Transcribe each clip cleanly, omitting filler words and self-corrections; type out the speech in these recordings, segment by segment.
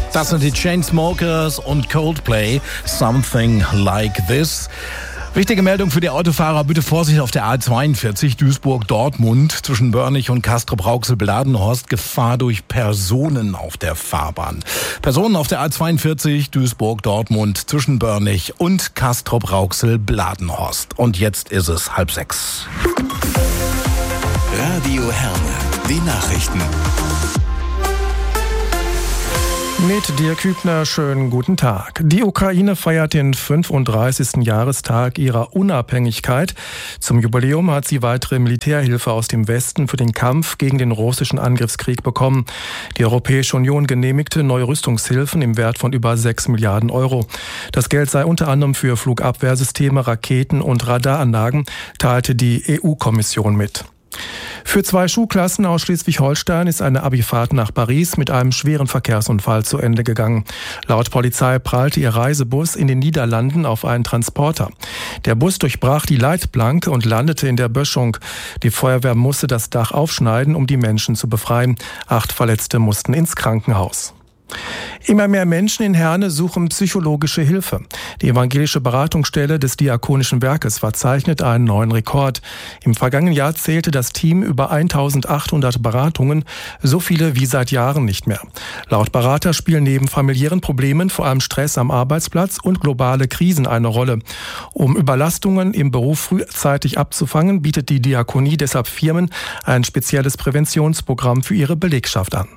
Das sind die Chainsmokers und Coldplay, Something Like This. Wichtige Meldung für die Autofahrer, bitte Vorsicht auf der A42 Duisburg-Dortmund zwischen Börnich und Castrop-Rauxel-Bladenhorst. Gefahr durch Personen auf der Fahrbahn. Personen auf der A42 Duisburg-Dortmund zwischen Börnich und Castrop-Rauxel-Bladenhorst. Und jetzt ist es 5:30. Radio Herne, die Nachrichten. Mit Dirk Hübner, schönen guten Tag. Die Ukraine feiert den 35. Jahrestag ihrer Unabhängigkeit. Zum Jubiläum hat sie weitere Militärhilfe aus dem Westen für den Kampf gegen den russischen Angriffskrieg bekommen. Die Europäische Union genehmigte neue Rüstungshilfen im Wert von über 6 Milliarden Euro. Das Geld sei unter anderem für Flugabwehrsysteme, Raketen und Radaranlagen, teilte die EU-Kommission mit. Für 2 Schulklassen aus Schleswig-Holstein ist eine Abifahrt nach Paris mit einem schweren Verkehrsunfall zu Ende gegangen. Laut Polizei prallte ihr Reisebus in den Niederlanden auf einen Transporter. Der Bus durchbrach die Leitplanke und landete in der Böschung. Die Feuerwehr musste das Dach aufschneiden, um die Menschen zu befreien. 8 Verletzte mussten ins Krankenhaus. Immer mehr Menschen in Herne suchen psychologische Hilfe. Die evangelische Beratungsstelle des Diakonischen Werkes verzeichnet einen neuen Rekord. Im vergangenen Jahr zählte das Team über 1800 Beratungen, so viele wie seit Jahren nicht mehr. Laut Berater spielen neben familiären Problemen vor allem Stress am Arbeitsplatz und globale Krisen eine Rolle. Um Überlastungen im Beruf frühzeitig abzufangen, bietet die Diakonie deshalb Firmen ein spezielles Präventionsprogramm für ihre Belegschaft an.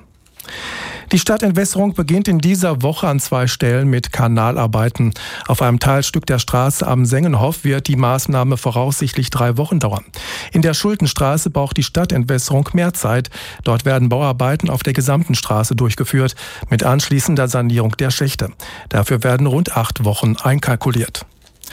Die Stadtentwässerung beginnt in dieser Woche an 2 Stellen mit Kanalarbeiten. Auf einem Teilstück der Straße am Sengenhof wird die Maßnahme voraussichtlich 3 Wochen dauern. In der Schultenstraße braucht die Stadtentwässerung mehr Zeit. Dort werden Bauarbeiten auf der gesamten Straße durchgeführt, mit anschließender Sanierung der Schächte. Dafür werden rund 8 Wochen einkalkuliert.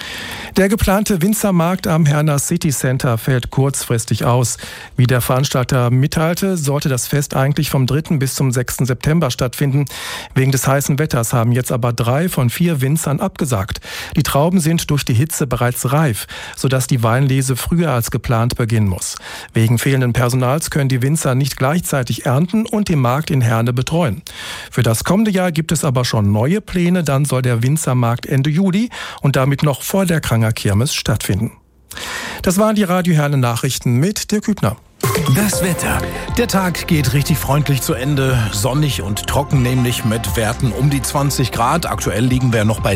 Der geplante Winzermarkt am Herner City Center fällt kurzfristig aus. Wie der Veranstalter mitteilte, sollte das Fest eigentlich vom 3. bis zum 6. September stattfinden. Wegen des heißen Wetters haben jetzt aber 3 von 4 Winzern abgesagt. Die Trauben sind durch die Hitze bereits reif, sodass die Weinlese früher als geplant beginnen muss. Wegen fehlenden Personals können die Winzer nicht gleichzeitig ernten und den Markt in Herne betreuen. Für das kommende Jahr gibt es aber schon neue Pläne. Dann soll der Winzermarkt Ende Juli und damit noch vor der Kirmes stattfinden. Das waren die Radio Herne Nachrichten mit Dirk Hübner. Das Wetter. Der Tag geht richtig freundlich zu Ende. Sonnig und trocken, nämlich mit Werten um die 20 Grad. Aktuell liegen wir noch bei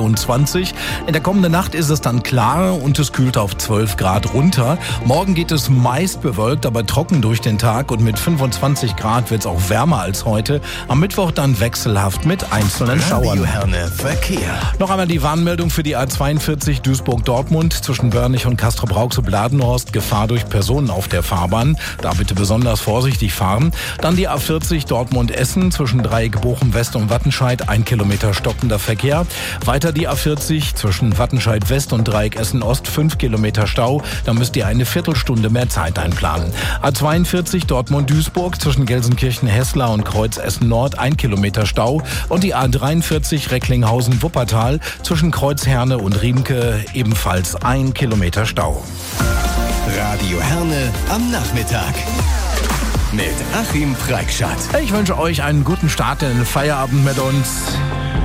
23. In der kommenden Nacht ist es dann klar und es kühlt auf 12 Grad runter. Morgen geht es meist bewölkt, aber trocken durch den Tag. Und mit 25 Grad wird es auch wärmer als heute. Am Mittwoch dann wechselhaft mit einzelnen Schauern. Radio Herne Verkehr. Noch einmal die Warnmeldung für die A42 Duisburg-Dortmund zwischen Börnich und Castrop-Rauxel-Bladenhorst. Gefahr durch Personen auf der Fahrbahn. Da bitte besonders vorsichtig fahren. Dann die A40 Dortmund-Essen zwischen Dreieck Bochum-West und Wattenscheid. 1 Kilometer stockender Verkehr. Weiter die A40 zwischen Wattenscheid-West und Dreieck Essen-Ost. 5 Kilometer Stau. Da müsst ihr eine Viertelstunde mehr Zeit einplanen. A42 Dortmund-Duisburg zwischen Gelsenkirchen-Hesslar und Kreuz Essen-Nord. 1 Kilometer Stau. Und die A43 Recklinghausen-Wuppertal zwischen Kreuz Herne und Riemke. Ebenfalls 1 Kilometer Stau. Radio Herne am Nachmittag mit Achim Preikschat. Ich wünsche euch einen guten Start in den Feierabend mit uns.